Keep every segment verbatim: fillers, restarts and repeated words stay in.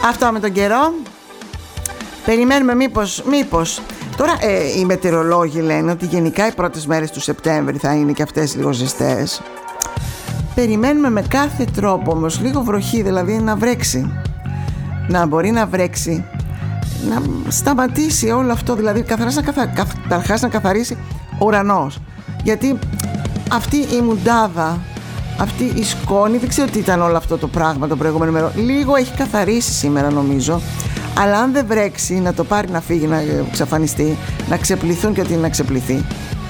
Αυτό με τον καιρό. Περιμένουμε μήπως, μήπως. Τώρα ε, οι μετεωρολόγοι λένε ότι γενικά οι πρώτες μέρες του Σεπτέμβρη θα είναι και αυτές λίγο ζεστές. Περιμένουμε με κάθε τρόπο όμως λίγο βροχή, δηλαδή να βρέξει. Να μπορεί να βρέξει, να σταματήσει όλο αυτό, δηλαδή καταρχάς να, καθα... καταρχάς να καθαρίσει ο ουρανός. Γιατί αυτή η μουντάδα, αυτή η σκόνη, δεν ξέρω τι ήταν όλο αυτό το πράγμα το προηγούμενο μέρο. Λίγο έχει καθαρίσει σήμερα νομίζω. Αλλά αν δεν βρέξει, να το πάρει να φύγει, να εξαφανιστεί, να ξεπληθούν και ό,τι είναι να ξεπληθεί.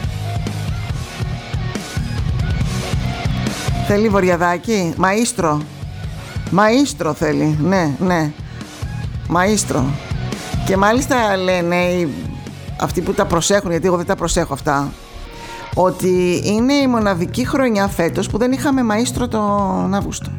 Θέλει βορειαδάκι, μαΐστρο. Μαΐστρο θέλει, ναι, ναι. Μαΐστρο. Και μάλιστα λένε αυτοί που τα προσέχουν, γιατί εγώ δεν τα προσέχω αυτά, ότι είναι η μοναδική χρονιά φέτος που δεν είχαμε μαΐστρο τον Αύγουστο.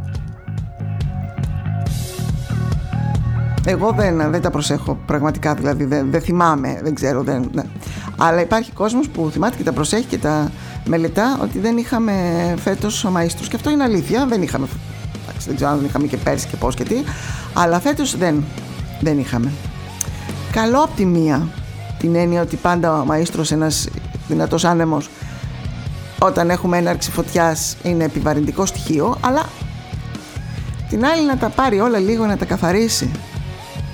Εγώ δεν, δεν τα προσέχω πραγματικά, δηλαδή δεν, δεν θυμάμαι, δεν ξέρω, δεν, ναι. Αλλά υπάρχει κόσμος που θυμάται και τα προσέχει και τα μελετά ότι δεν είχαμε φέτος μαΐστρους. Και αυτό είναι αλήθεια, δεν είχαμε, δεν ξέρω αν δεν είχαμε και πέρσι και πώς και τι, αλλά φέτος δεν, δεν είχαμε. Καλό απ' τη μία, την έννοια ότι πάντα ο μαΐστρος, ένας δυνατός άνεμος, όταν έχουμε έναρξη φωτιάς είναι επιβαρυντικό στοιχείο, αλλά την άλλη να τα πάρει όλα λίγο, να τα καθαρίσει.